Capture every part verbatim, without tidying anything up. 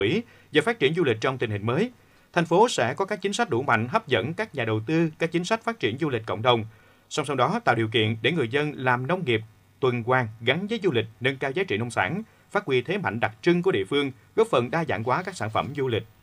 và phát triển du lịch trong tình hình mới. Thành phố sẽ có các chính sách đủ mạnh hấp dẫn các nhà đầu tư, các chính sách phát triển du lịch cộng đồng. Song song đó tạo điều kiện để người dân làm nông nghiệp tuần hoàn gắn với du lịch, nâng cao giá trị nông sản, phát huy thế mạnh đặc trưng của địa phương, góp phần đa dạng hóa các sản phẩm du lịch.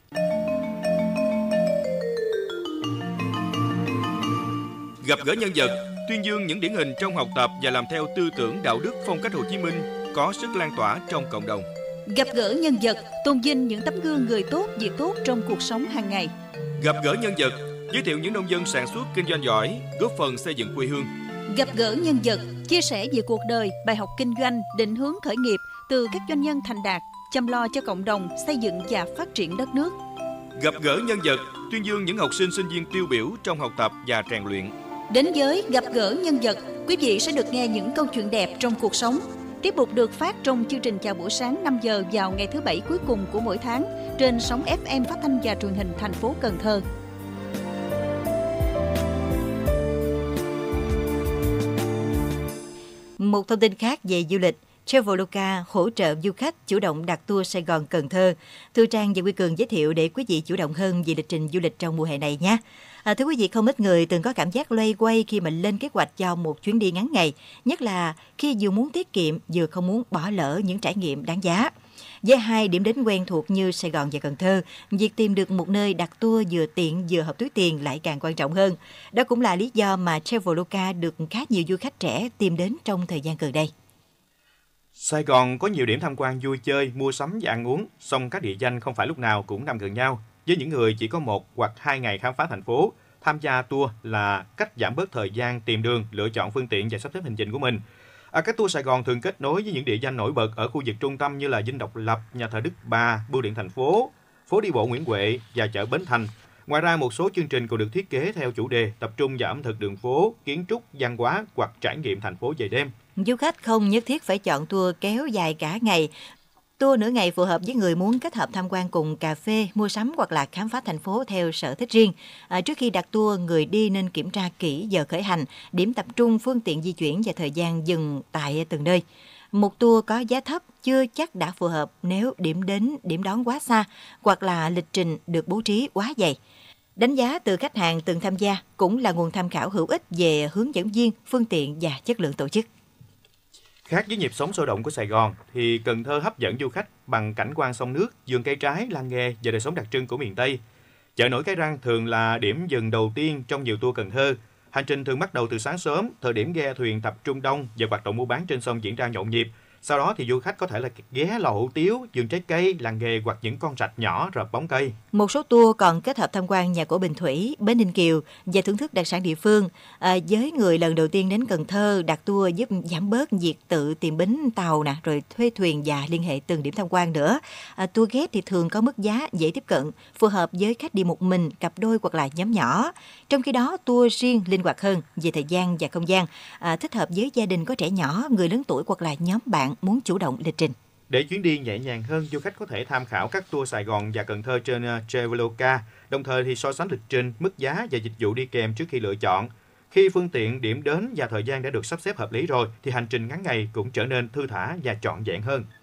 Gặp gỡ nhân vật, tuyên dương những điển hình trong học tập và làm theo tư tưởng đạo đức phong cách Hồ Chí Minh có sức lan tỏa trong cộng đồng. Gặp gỡ nhân vật, tôn vinh những tấm gương người tốt, việc tốt trong cuộc sống hàng ngày. Gặp gỡ nhân vật, giới thiệu những nông dân sản xuất kinh doanh giỏi, góp phần xây dựng quê hương. Gặp gỡ nhân vật, chia sẻ về cuộc đời, bài học kinh doanh, định hướng khởi nghiệp từ các doanh nhân thành đạt, chăm lo cho cộng đồng, xây dựng và phát triển đất nước. Gặp gỡ nhân vật, tuyên dương những học sinh sinh viên tiêu biểu trong học tập và rèn luyện. Đến với Gặp gỡ nhân vật, quý vị sẽ được nghe những câu chuyện đẹp trong cuộc sống. Tiếp tục được phát trong chương trình Chào buổi sáng năm giờ vào ngày thứ Bảy cuối cùng của mỗi tháng trên sóng ép em phát thanh và truyền hình thành phố Cần Thơ. Một thông tin khác về du lịch, Traveloka hỗ trợ du khách chủ động đặt tour Sài Gòn Cần Thơ. Thu Trang và Quy Cường giới thiệu để quý vị chủ động hơn về lịch trình du lịch trong mùa hè này nhé. À, thưa quý vị, không ít người từng có cảm giác loay hoay khi mà lên kế hoạch cho một chuyến đi ngắn ngày, nhất là khi vừa muốn tiết kiệm vừa không muốn bỏ lỡ những trải nghiệm đáng giá. Với hai điểm đến quen thuộc như Sài Gòn và Cần Thơ, việc tìm được một nơi đặt tour vừa tiện vừa hợp túi tiền lại càng quan trọng hơn. Đó cũng là lý do mà Traveloka được khá nhiều du khách trẻ tìm đến trong thời gian gần đây. Sài Gòn có nhiều điểm tham quan vui chơi, mua sắm và ăn uống, song các địa danh không phải lúc nào cũng nằm gần nhau. Với những người chỉ có một hoặc hai ngày khám phá thành phố, tham gia tour là cách giảm bớt thời gian tìm đường, lựa chọn phương tiện và sắp xếp hành trình của mình. À, các tour Sài Gòn thường kết nối với những địa danh nổi bật ở khu vực trung tâm như là Dinh Độc Lập, nhà thờ Đức Bà, Bưu điện thành phố, phố đi bộ Nguyễn Huệ và chợ Bến Thành. Ngoài ra, một số chương trình còn được thiết kế theo chủ đề tập trung vào ẩm thực đường phố, kiến trúc, văn hóa hoặc trải nghiệm thành phố về đêm. Du khách không nhất thiết phải chọn tour kéo dài cả ngày. Tour nửa ngày phù hợp với người muốn kết hợp tham quan cùng cà phê, mua sắm hoặc là khám phá thành phố theo sở thích riêng. À, trước khi đặt tour, người đi nên kiểm tra kỹ giờ khởi hành, điểm tập trung, phương tiện di chuyển và thời gian dừng tại từng nơi. Một tour có giá thấp chưa chắc đã phù hợp nếu điểm đến, điểm đón quá xa hoặc là lịch trình được bố trí quá dày. Đánh giá từ khách hàng từng tham gia cũng là nguồn tham khảo hữu ích về hướng dẫn viên, phương tiện và chất lượng tổ chức. Khác với nhịp sống sôi động của Sài Gòn, thì Cần Thơ hấp dẫn du khách bằng cảnh quan sông nước, vườn cây trái, làng nghề và đời sống đặc trưng của miền Tây. Chợ nổi Cái Răng thường là điểm dừng đầu tiên trong nhiều tour Cần Thơ. Hành trình thường bắt đầu từ sáng sớm, thời điểm ghe thuyền tập trung đông và hoạt động mua bán trên sông diễn ra nhộn nhịp. Sau đó thì du khách có thể là ghé lò hủ tiếu, vườn trái cây, làng nghề hoặc những con rạch nhỏ rợp bóng cây. Một số tour còn kết hợp tham quan nhà cổ Bình Thủy, Bến Ninh Kiều và thưởng thức đặc sản địa phương. À, với người lần đầu tiên đến Cần Thơ, đặt tour giúp giảm bớt việc tự tìm bến tàu nè, rồi thuê thuyền và liên hệ từng điểm tham quan nữa. À, tour guide thì thường có mức giá dễ tiếp cận, phù hợp với khách đi một mình, cặp đôi hoặc là nhóm nhỏ. Trong khi đó, tour riêng linh hoạt hơn về thời gian và không gian, à, thích hợp với gia đình có trẻ nhỏ, người lớn tuổi hoặc là nhóm bạn muốn chủ động lịch trình. Để chuyến đi nhẹ nhàng hơn, du khách có thể tham khảo các tour Sài Gòn và Cần Thơ trên uh, Traveloka, đồng thời thì so sánh lịch trình, mức giá và dịch vụ đi kèm trước khi lựa chọn. Khi phương tiện, điểm đến và thời gian đã được sắp xếp hợp lý rồi, thì hành trình ngắn ngày cũng trở nên thư thả và trọn vẹn hơn.